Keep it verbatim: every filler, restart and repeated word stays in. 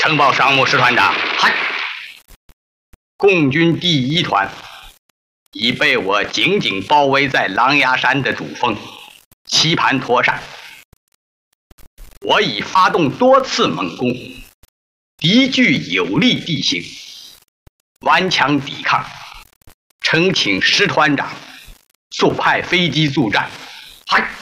呈报商务师团长。 嗨， 共军第一团已被我紧紧包围在狼牙山的主峰，棋盘脱扇。我已发动多次猛攻，敌据有利地形，顽强抵抗。诚请师团长速派飞机助战。 嗨。